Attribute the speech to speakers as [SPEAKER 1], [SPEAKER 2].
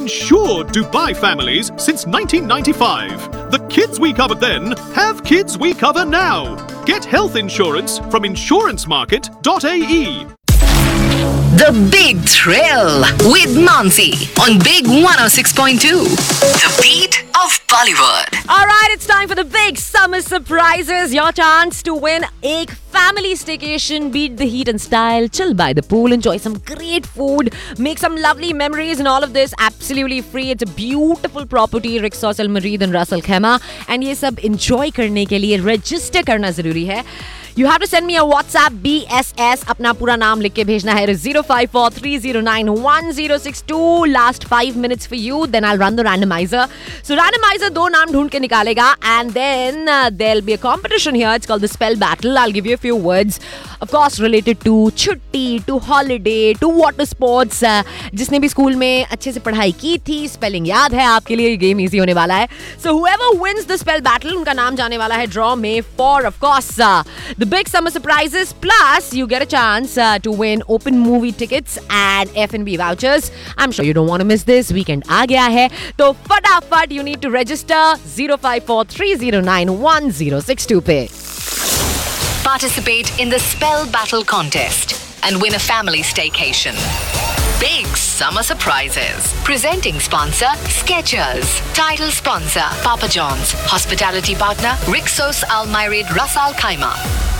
[SPEAKER 1] insured Dubai families since 1995. The kids we covered then have kids we cover now. Get health insurance from insurancemarket.ae.
[SPEAKER 2] The Big Thrill with Mansi on Big 106.2. The beat of Bollywood.
[SPEAKER 3] Alright, it's time for the big summer surprises. Your chance to win a family staycation. Beat the heat in style. Chill by the pool. Enjoy some great food. Make some lovely memories, and all of this absolutely free. It's a beautiful property. Rixos Al Marid and Ras Al Khaimah. And ये सब enjoy करने के लिए register करना जरूरी है. You have to send me a WhatsApp BSS. अपना पूरा नाम लिख के भेजना है 0543091062. Last 5 minutes for you. Then I'll run the randomizer. So randomizer 2 नाम ढूंढ के निकालेगा. And then there'll be a competition here. It's called the Spell Battle. I'll give you a few words. Of course, related to छुट्टी, to holiday, to water sports. जिसने भी school में अच्छे से पढ़ाई की थी, स्पेलिंग याद है, आपके लिए ये गेम इजी होने वाला है. So whoever wins the Spell Battle, उनका नाम जाने वाला है draw में for, of course, the big summer surprises, plus you get a chance to win open movie tickets and F&B vouchers. I'm sure you don't want to miss this. Weekend आ गया है, तो फटाफट you need to register 0543091062 पे.
[SPEAKER 2] Participate in the Spell Battle contest and win a family staycation. Big summer surprises. Presenting sponsor Skechers. Title sponsor Papa John's. Hospitality partner Rixos Al Marid Ras Al Khaimah.